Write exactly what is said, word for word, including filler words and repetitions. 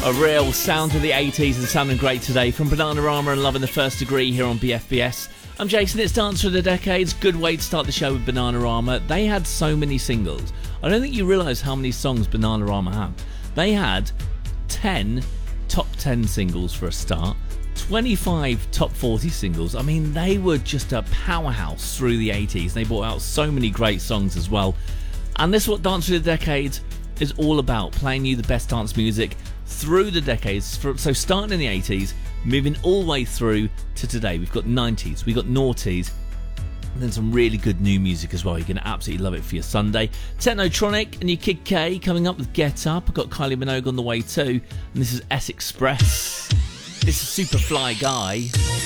A real sound of the eighties and sounding great today from Bananarama and Loving the First Degree here on B F B S. I'm Jason, it's Dance for the Decades. Good way to start the show with Bananarama. They had so many singles. I don't think you realise how many songs Bananarama had. They had ten top ten singles for a start, twenty-five top forty singles. I mean, they were just a powerhouse through the eighties. They brought out so many great songs as well. And this is what Dance for the Decades is all about, playing you the best dance music through the decades. So starting in the eighties, moving all the way through to today. We've got nineties, we've got noughties, and then some really good new music as well. You're going to absolutely love it for your Sunday. Technotronic and your Kid K coming up with Get Up. I've got Kylie Minogue on the way too, and this is S Express. This is Superfly Guy.